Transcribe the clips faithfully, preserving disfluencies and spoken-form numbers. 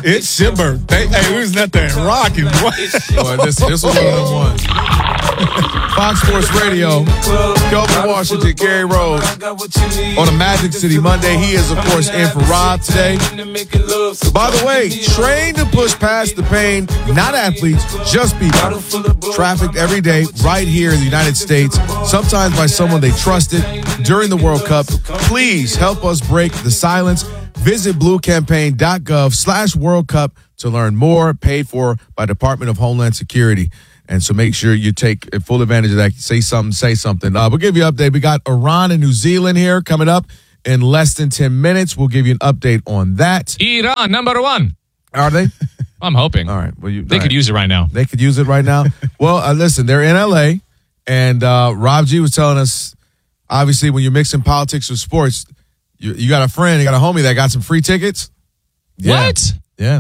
It's your birthday. Hey, we was out there rocking. Boy, this, this was one of the ones. Fox Sports Radio, Kelvin Washington, Gary Rose on a Magic City Monday. He is, of course, in for Rob today. By the way, train to push past the pain, not athletes, just people. Trafficked every day right here in the United States, sometimes by someone they trusted during the World Cup. Please help us break the silence. Visit bluecampaign.gov slash World Cup to learn more, paid for by Department of Homeland Security. And so make sure you take full advantage of that. Say something, say something. Uh, we'll give you an update. We got Iran and New Zealand here coming up in less than ten minutes. We'll give you an update on that. Iran, number one. Are they? I'm hoping. All right. Well, you, they all could right. use it right now. They could use it right now. Well, uh, listen, they're in L A, and uh, Rob G was telling us, obviously, when you're mixing politics with sports, you, you got a friend, you got a homie that got some free tickets. Yeah. What? Yeah.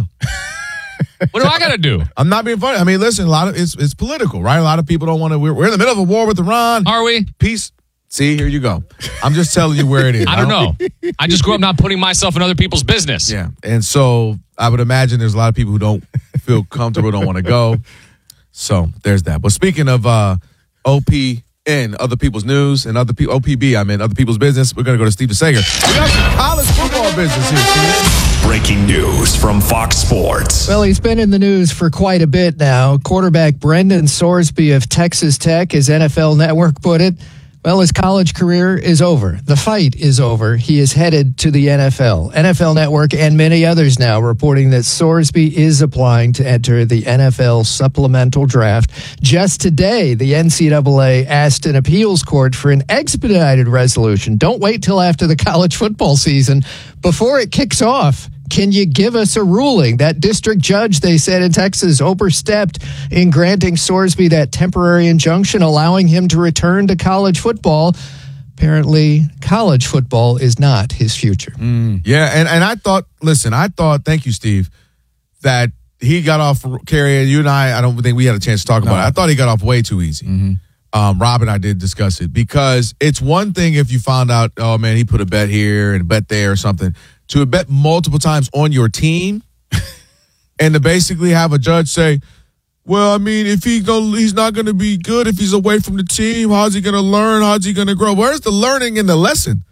What do I got to do? I'm not being funny. I mean, listen, a lot of it's it's political, right? A lot of people don't want to. We're, we're in the middle of a war with Iran. Are we? Peace. See, here you go. I'm just telling you where it is. I don't know. I just grew up not putting myself in other people's business. Yeah, and so I would imagine there's a lot of people who don't feel comfortable, don't want to go. So there's that. But speaking of uh, O P N, other people's news, and other people, O P B, I mean, other people's business, we're going to go to Steve Sager. We got some college football business here, Steve. Breaking news from Fox Sports. Well, he's been in the news for quite a bit now. Quarterback Brendan Sorsby of Texas Tech, as N F L Network put it, well, his college career is over. The fight is over. He is headed to the N F L. N F L Network and many others now reporting that Sorsby is applying to enter the N F L supplemental draft. Just today, the N C double A asked an appeals court for an expedited resolution. Don't wait till after the college football season before it kicks off. Can you give us a ruling? That district judge, they said in Texas, overstepped in granting Sorsby that temporary injunction, allowing him to return to college football. Apparently, college football is not his future. Mm, yeah, and, and I thought, listen, I thought, thank you, Steve, that he got off, Kerry, and you and I, I don't think we had a chance to talk no. about it. I thought he got off way too easy. Mm-hmm. Um, Rob and I did discuss it because it's one thing if you found out, oh, man, he put a bet here and a bet there or something. To bet multiple times on your team and to basically have a judge say, well, I mean, if he go, he's not going to be good if he's away from the team. How's he going to learn? How's he going to grow? Where's the learning in the lesson?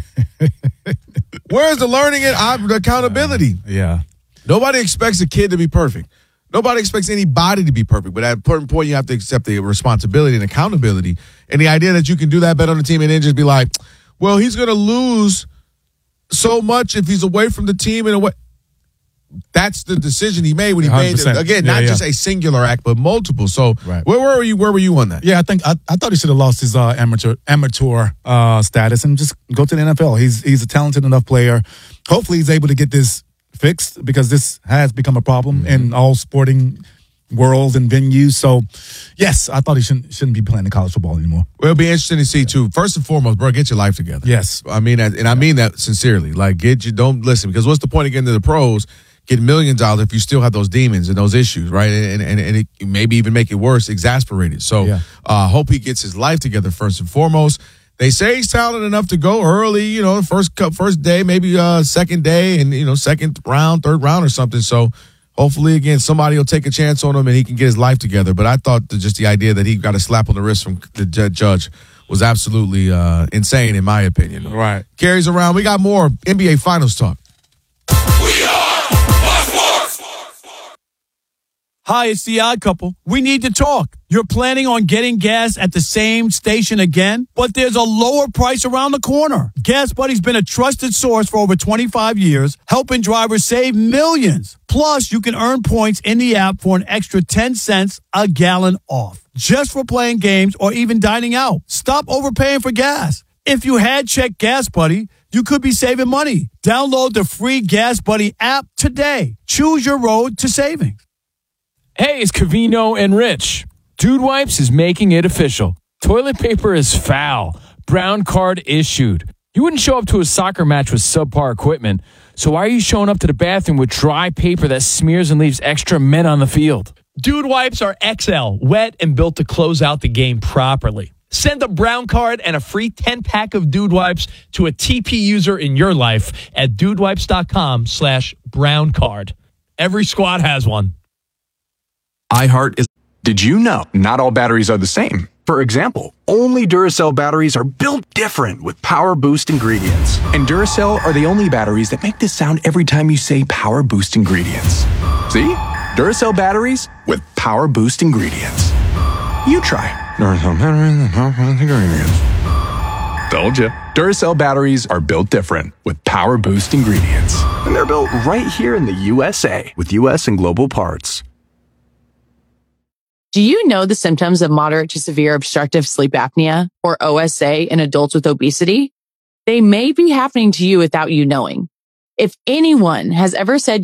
Where's the learning and accountability? Uh, yeah. Nobody expects a kid to be perfect. Nobody expects anybody to be perfect. But at a certain point, you have to accept the responsibility and accountability. And the idea that you can do that bet on the team and then just be like, well, he's going to lose so much if he's away from the team and away. That's the decision he made when he made it. Again, yeah, not yeah. just a singular act, but multiple. So right. where, where were you? Where were you on that? Yeah, I think I, I thought he should have lost his uh, amateur amateur uh, status and just go to the N F L. He's he's a talented enough player. Hopefully, he's able to get this fixed because this has become a problem mm-hmm. in all sporting worlds and venues. So, yes, I thought he shouldn't shouldn't be playing the college football anymore. Well, it'll be interesting to see too. First and foremost, bro, get your life together. Yes, I mean, and I mean that sincerely. Like, get you don't listen because what's the point of getting to the pros? Get millions dollars if you still have those demons and those issues, right? And and, and it maybe even make it worse, exasperated. So, yeah. uh, hope he gets his life together first and foremost. They say he's talented enough to go early, you know, first first day, maybe uh, second day, and you know, second round, third round, or something. So. Hopefully, again, somebody will take a chance on him and he can get his life together. But I thought that just the idea that he got a slap on the wrist from the judge was absolutely uh, insane, in my opinion. Right. Carries around. We got more N B A Finals talk. We are Fox Sports. Hi, it's the Odd Couple. We need to talk. You're planning on getting gas at the same station again, but there's a lower price around the corner. Gas Buddy's been a trusted source for over twenty-five years, helping drivers save millions. Plus, you can earn points in the app for an extra ten cents a gallon off, just for playing games or even dining out. Stop overpaying for gas. If you had checked Gas Buddy, you could be saving money. Download the free Gas Buddy app today. Choose your road to savings. Hey, it's Covino and Rich. Dude Wipes is making it official. Toilet paper is foul. Brown card issued. You wouldn't show up to a soccer match with subpar equipment, so why are you showing up to the bathroom with dry paper that smears and leaves extra men on the field? Dude Wipes are X L, wet and built to close out the game properly. Send a brown card and a free ten-pack of Dude Wipes to a T P user in your life at dudewipes.com slash brown card. Every squad has one. iHeart is... Did you know not all batteries are the same? For example, only Duracell batteries are built different with Power Boost ingredients. And Duracell are the only batteries that make this sound every time you say Power Boost ingredients. See? Duracell batteries with Power Boost ingredients. You try. Duracell batteries with Power Boost ingredients. Told ya. Duracell batteries are built different with Power Boost ingredients. And they're built right here in the U S A with U S and global parts. Do you know the symptoms of moderate to severe obstructive sleep apnea, or O S A, in adults with obesity? They may be happening to you without you knowing. If anyone has ever said